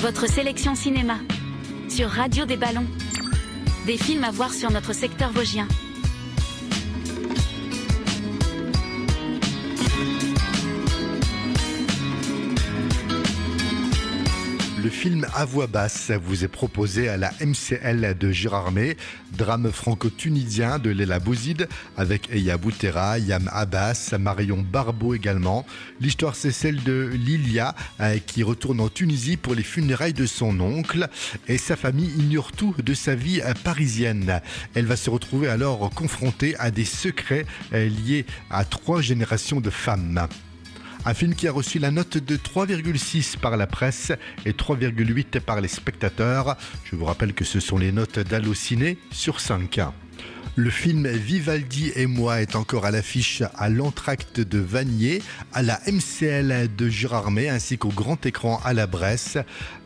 Votre sélection cinéma. Sur Radio des Ballons. Des films à voir sur notre secteur vosgien. Le film à voix basse vous est proposé à la MCL de Gérardmer, drame franco-tunisien de Leila Bouzid avec Eya Boutera, Yam Abbas, Marion Barbeau également. L'histoire c'est celle de Lilia qui retourne en Tunisie pour les funérailles de son oncle et sa famille ignore tout de sa vie parisienne. Elle va se retrouver alors confrontée à des secrets liés à 3 générations de femmes. Un film qui a reçu la note de 3,6 par la presse et 3,8 par les spectateurs. Je vous rappelle que ce sont les notes d'Allociné sur 5. Le film Vivaldi et moi est encore à l'affiche à l'entracte de Vanier, à la MCL de Gérardmer ainsi qu'au grand écran à la Bresse.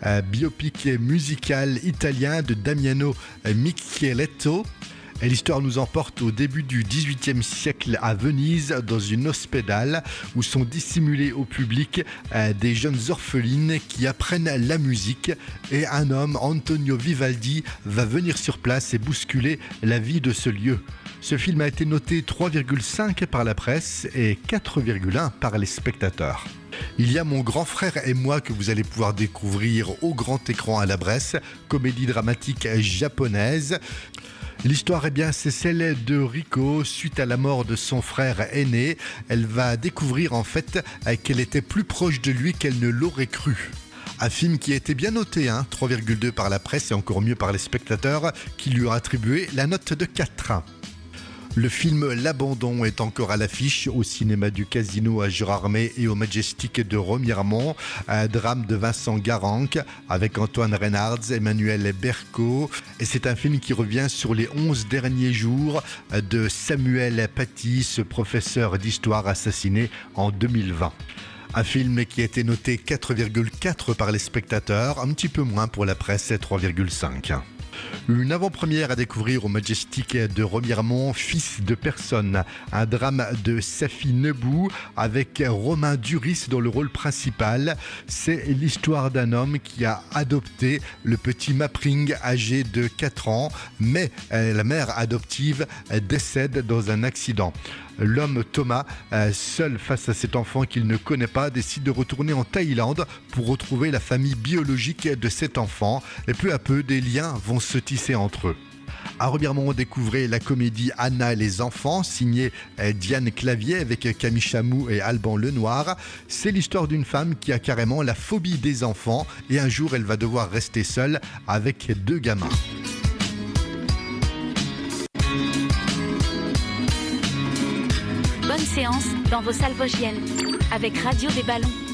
Biopic musical italien de Damiano Micheletto. Et l'histoire nous emporte au début du XVIIIe siècle à Venise, dans une hospédale où sont dissimulés au public des jeunes orphelines qui apprennent la musique. Et un homme, Antonio Vivaldi, va venir sur place et bousculer la vie de ce lieu. Ce film a été noté 3,5 par la presse et 4,1 par les spectateurs. Il y a Mon grand frère et moi que vous allez pouvoir découvrir au grand écran à la Bresse, comédie dramatique japonaise. L'histoire, c'est celle de Riko. Suite à la mort de son frère aîné, elle va découvrir en fait qu'elle était plus proche de lui qu'elle ne l'aurait cru. Un film qui a été bien noté, 3,2 par la presse et encore mieux par les spectateurs qui lui ont attribué la note de 4. Le film L'Abandon est encore à l'affiche au cinéma du Casino à Gérardmer et au Majestic de Remiremont. Un drame de Vincent Garanc avec Antoine Reynards, Emmanuel Berco. Et c'est un film qui revient sur les 11 derniers jours de Samuel Paty, ce professeur d'histoire assassiné en 2020. Un film qui a été noté 4,4 par les spectateurs, un petit peu moins pour la presse, 3,5. Une avant-première à découvrir au Majestic de Remiremont, Fils de personne, un drame de Safi Nebou avec Romain Duris dans le rôle principal. C'est l'histoire d'un homme qui a adopté le petit Mapring âgé de 4 ans, mais la mère adoptive décède dans un accident. L'homme Thomas, seul face à cet enfant qu'il ne connaît pas, décide de retourner en Thaïlande pour retrouver la famille biologique de cet enfant. Et peu à peu, des liens vont se tisser entre eux. À Remiremont, découvrez la comédie Anna et les enfants, signée Diane Clavier avec Camille Chamou et Alban Lenoir. C'est l'histoire d'une femme qui a carrément la phobie des enfants et un jour, elle va devoir rester seule avec 2 gamins. Bonne séance dans vos salles vosgiennes avec Radio des Ballons.